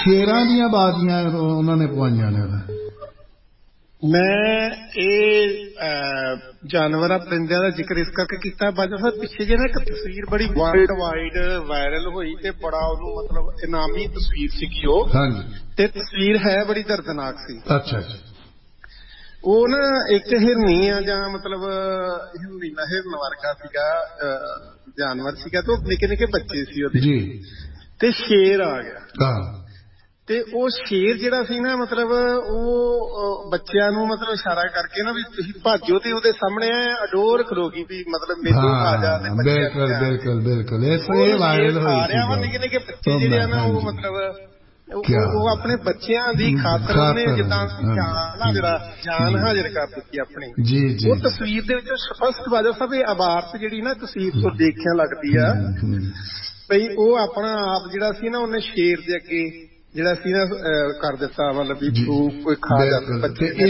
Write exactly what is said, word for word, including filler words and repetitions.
ਸ਼ੇਰਾਂ ਦੀਆਂ ਬਾਜ਼ੀਆਂ ਉਹਨਾਂ ਨੇ ਪਵਾਈਆਂ ਨੇ। ਮੈਂ ਇਹ ਜਾਨਵਰਾਂ ਪਰਿੰਦਿਆਂ ਦਾ ਜ਼ਿਕਰ ਇਸ ਕਰਕੇ ਕੀਤਾ ਬਾਜਾ ਸਾਹਿਬ, ਪਿੱਛੇ ਜੇ ਨਾ ਇੱਕ ਤਸਵੀਰ ਬੜੀ ਵਰਲਡ ਵਾਈਡ ਵਾਇਰਲ ਹੋਈ ਤੇ ਬੜਾ ਉਹਨੂੰ ਮਤਲਬ ਇਨਾਮੀ ਤਸਵੀਰ ਸੀਗੀ ਉਹ, ਤੇ ਤਸਵੀਰ ਹੈ ਬੜੀ ਦਰਦਨਾਕ ਸੀ। ਅੱਛਾ ਅੱਛਾ। ਉਹ ਨਾ ਇੱਕ ਹਿਰਨੀ ਆ ਜਾਂ ਮਤਲਬ ਹਿਰਨੀ ਦਾ ਹਿਰਨ ਵਰਗਾ ਸੀਗਾ ਜਾਨਵਰ ਸੀਗਾ, ਤੇ ਉਹ ਨਿੱਕੇ ਨਿੱਕੇ ਬੱਚੇ ਸੀ ਉਹਦੇ, ਤੇ ਸ਼ੇਰ ਆ ਗਿਆ ਤੇ ਉਹ ਸ਼ੇਰ ਜਿਹੜਾ ਸੀ ਨਾ ਮਤਲਬ ਉਹ ਬੱਚਿਆਂ ਨੂੰ ਮਤਲਬ ਇਸ਼ਾਰਾ ਕਰਕੇ ਨਾ ਵੀ ਤੁਸੀਂ ਭਾਜੋ, ਤੇ ਉਹਦੇ ਸਾਹਮਣੇ ਅਡੋਰ ਖਲੋ ਗਈ ਵੀ ਮਤਲਬ ਮੈਨੂੰ ਆ ਜਾ। ਬਿਲਕੁਲ ਬਿਲਕੁਲ ਬਿਲਕੁਲ ਇਹ ਵਾਇਰਲ ਹੋਈ ਸੀ। ਨਿੱਕੇ ਨਿੱਕੇ ਬੱਚੇ ਜਿਹੜੇ ਆ ਨਾ ਉਹ ਮਤਲਬ ਉਹ ਆਪਣੇ ਬੱਚਿਆਂ ਦੀ ਖਾਤਰ ਉਹਨੇ ਜਿੱਦਾਂ ਜਾਨ ਜਿਹੜਾ ਜਾਨ ਹਾਜ਼ਰ ਕਰ ਦਿੱਤੀ ਆਪਣੀ। ਉਹ ਤਸਵੀਰ ਦੇ ਵਿੱਚ ਸਪਸ਼ਟ ਬਾਜਾ ਸਾਹਿਬ ਇਹ ਅਬਾਰਤ ਜਿਹੜੀ ਨਾ ਤਸਵੀਰ ਤੋਂ ਦੇਖਿਆ ਲੱਗਦੀ ਆ ਬਈ ਉਹ ਆਪਣਾ ਆਪ ਜਿਹੜਾ ਸੀ ਨਾ ਉਹਨੇ ਸ਼ੇਰ ਦੇ ਅੱਗੇ ਜਿਹੜਾ ਸੀ ਨਾ ਕਰ ਦਿੱਤਾ, ਮਤਲਬ ਵੀ ਕੋਈ ਖਾ ਜਾ ਬੱਚੇ।